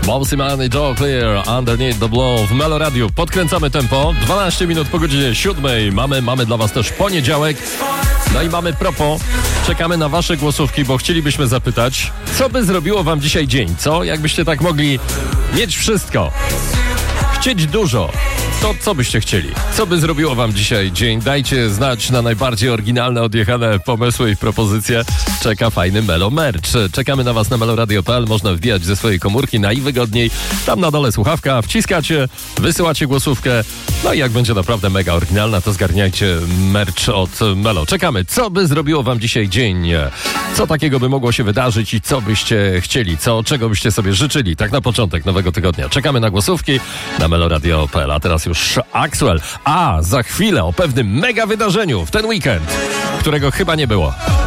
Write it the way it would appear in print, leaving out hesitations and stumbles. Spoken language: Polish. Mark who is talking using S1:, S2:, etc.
S1: Mousy Man i Joe Clear, Underneath the Blow w Melo Radiu. Podkręcamy tempo, 12 minut po godzinie 7. Mamy dla was też poniedziałek. No i mamy propos, czekamy na wasze głosówki, bo chcielibyśmy zapytać, co by zrobiło wam dzisiaj dzień, co? Jakbyście tak mogli mieć wszystko, chcieć dużo, to co byście chcieli? Co by zrobiło wam dzisiaj dzień? Dajcie znać na najbardziej oryginalne, odjechane pomysły i propozycje. Czeka fajny Melo Merch. Czekamy na was na meloradio.pl. Można wbijać ze swojej komórki najwygodniej. Tam na dole słuchawka, wciskacie, wysyłacie głosówkę. No i jak będzie naprawdę mega oryginalna, to zgarniajcie merch od Melo. Czekamy. Co by zrobiło wam dzisiaj dzień? Co takiego by mogło się wydarzyć i co byście chcieli? Czego byście sobie życzyli? Tak na początek nowego tygodnia. Czekamy na głosówki na meloradio.pl. A teraz już Axwell. A za chwilę o pewnym mega wydarzeniu w ten weekend, którego chyba nie było.